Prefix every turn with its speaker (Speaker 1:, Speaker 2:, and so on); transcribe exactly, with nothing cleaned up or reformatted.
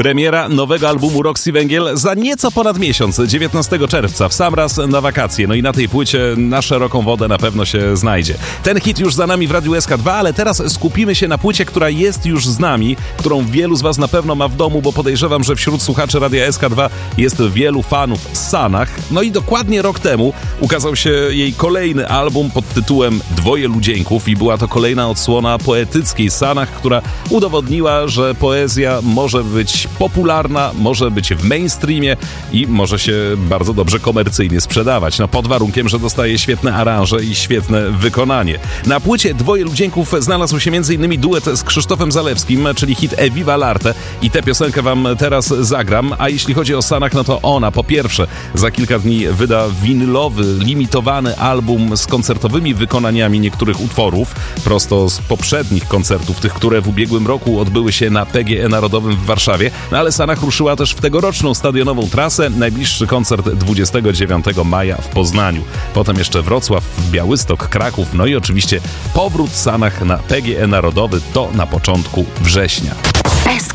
Speaker 1: Premiera nowego albumu Roxy Węgiel za nieco ponad miesiąc, dziewiętnastego czerwca, w sam raz na wakacje. No i na tej płycie na szeroką wodę na pewno się znajdzie. Ten hit już za nami w Radiu S K dwa, ale teraz skupimy się na płycie, która jest już z nami, którą wielu z was na pewno ma w domu, bo podejrzewam, że wśród słuchaczy Radia S K dwa jest wielu fanów Sanach. No i dokładnie rok temu ukazał się jej kolejny album pod tytułem Dwoje ludzieńków i była to kolejna odsłona poetyckiej Sanach, która udowodniła, że poezja może być popularna, może być w mainstreamie i może się bardzo dobrze komercyjnie sprzedawać. No pod warunkiem, że dostaje świetne aranże i świetne wykonanie. Na płycie Dwoje ludzieńków znalazł się m.in. duet z Krzysztofem Zalewskim, czyli hit E Viva l'arte i tę piosenkę wam teraz zagram. A jeśli chodzi o Sanach, no to ona po pierwsze za kilka dni wyda winylowy, limitowany album z koncertowymi wykonaniami niektórych utworów, prosto z poprzednich koncertów, tych, które w ubiegłym roku odbyły się na P G E Narodowym w Warszawie. No ale Sanach ruszyła też w tegoroczną stadionową trasę. Najbliższy koncert dwudziestego dziewiątego maja w Poznaniu. Potem jeszcze Wrocław, Białystok, Kraków, no i oczywiście powrót Sanach na P G E Narodowy to na początku września.